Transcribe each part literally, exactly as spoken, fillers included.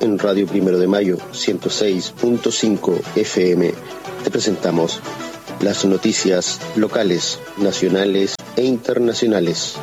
en Radio Primero de Mayo, ciento seis punto cinco F M. Te presentamos las noticias locales, nacionales e internacionales.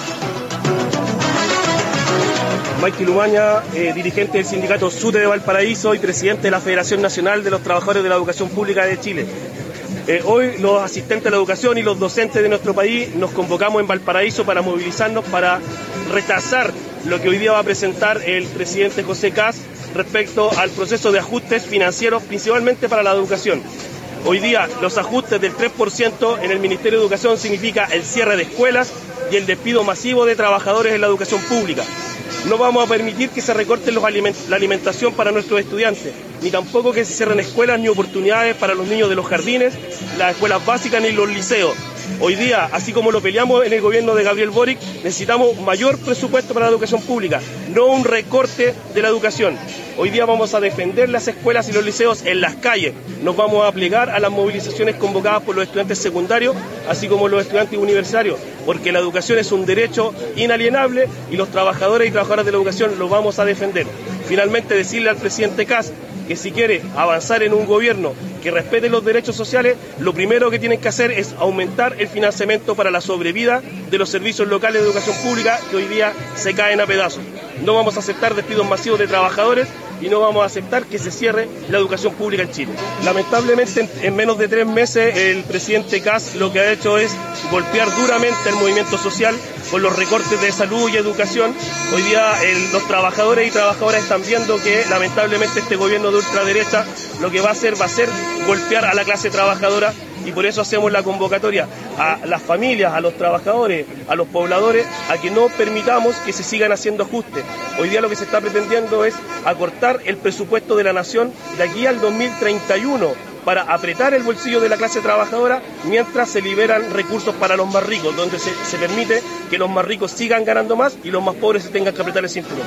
Maite Lumaña, eh, dirigente del sindicato SUTE de Valparaíso y presidente de la Federación Nacional de los Trabajadores de la Educación Pública de Chile. Eh, hoy los asistentes a la educación y los docentes de nuestro país nos convocamos en Valparaíso para movilizarnos para rechazar lo que hoy día va a presentar el presidente José Kast respecto al proceso de ajustes financieros, principalmente para la educación. Hoy día los ajustes del tres por ciento en el Ministerio de Educación significa el cierre de escuelas y el despido masivo de trabajadores en la educación pública. No vamos a permitir que se recorten los aliment- la alimentación para nuestros estudiantes, ni tampoco que se cierren escuelas ni oportunidades para los niños de los jardines, las escuelas básicas ni los liceos. Hoy día, así como lo peleamos en el gobierno de Gabriel Boric, necesitamos mayor presupuesto para la educación pública, no un recorte de la educación. Hoy día vamos a defender las escuelas y los liceos en las calles. Nos vamos a plegar a las movilizaciones convocadas por los estudiantes secundarios, así como los estudiantes universitarios, porque la educación es un derecho inalienable y los trabajadores y trabajadoras de la educación lo vamos a defender. Finalmente, decirle al presidente Kast que si quiere avanzar en un gobierno que respete los derechos sociales, lo primero que tienen que hacer es aumentar el financiamiento para la sobrevida de los servicios locales de educación pública que hoy día se caen a pedazos. No vamos a aceptar despidos masivos de trabajadores y no vamos a aceptar que se cierre la educación pública en Chile. Lamentablemente, en, en menos de tres meses, el presidente Kast lo que ha hecho es golpear duramente el movimiento social con los recortes de salud y educación. Hoy día el, los trabajadores y trabajadoras están viendo que lamentablemente este gobierno de ultraderecha lo que va a hacer va a ser golpear a la clase trabajadora, y por eso hacemos la convocatoria a las familias, a los trabajadores, a los pobladores, a que no permitamos que se sigan haciendo ajustes. Hoy día lo que se está pretendiendo es acortar el presupuesto de la nación de aquí al dos mil treinta y uno para apretar el bolsillo de la clase trabajadora mientras se liberan recursos para los más ricos, donde se, se permite que los más ricos sigan ganando más y los más pobres se tengan que apretar el cinturón.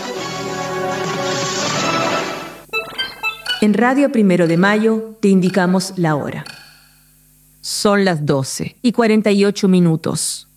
En Radio Primero de Mayo te indicamos la hora. Son las doce y cuarenta y ocho minutos.